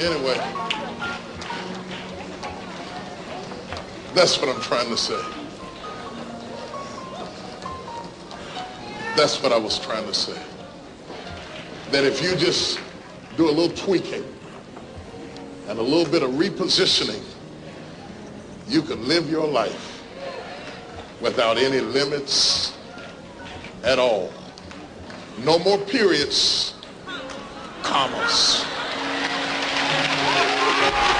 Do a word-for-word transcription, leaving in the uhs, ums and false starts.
Anyway, that's what I'm trying to say. That's what I was trying to say. That if you just do a little tweaking and a little bit of repositioning, you can live your life without any limits at all. No more periods, commas.